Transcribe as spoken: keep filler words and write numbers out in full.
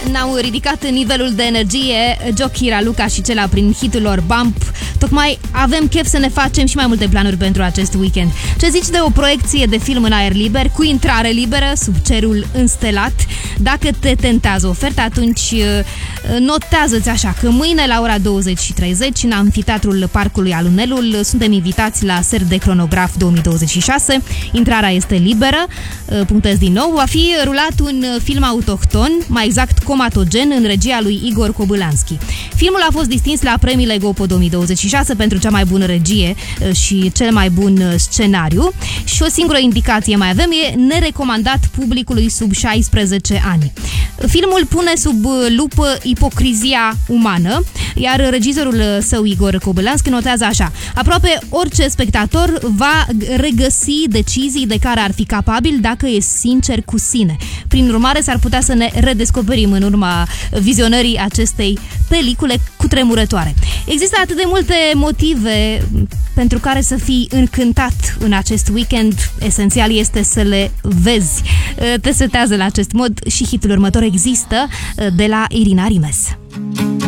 n-au ridicat nivelul de energie Jochi, Raluca și Cela prin hitul lor Bump. Tocmai avem chef să ne facem și mai multe planuri pentru acest weekend. Ce zici de o proiecție de film în aer liber, cu intrare liberă, sub cerul înstelat? Dacă te tentează oferta, atunci notează-ți așa că mâine la ora douăzeci și treizeci în Amfiteatrul Parcului Alunelul suntem invitați la Ser de Cronograf două mii douăzeci și șase. Intrarea este liberă. Punctez din nou. Va fi rulat un film autohton, mai exact Comatogen, în regia lui Igor Kobălanski. Filmul a fost distins la premiile Gopo două mii douăzeci și șase pentru cea mai bună regie și cel mai bun scenariu. Și o singură indicație mai avem, e nerecomandat publicului sub șaisprezece ani. Filmul pune sub lupă ipocrizia umană, iar regizorul său, Igor Kobălanski, notează așa: aproape orice spectator va regăsi decizii de care ar fi capabil dacă e sincer cu sine. Prin urmare, s-ar putea să ne redescoperim în urma vizionării acestei pelicule cutremurătoare. Există atât de multe motive pentru care să fii încântat în acest weekend. Esențial este să le vezi. Te setează la acest mod și hitul următor Există de la Irina Rimes.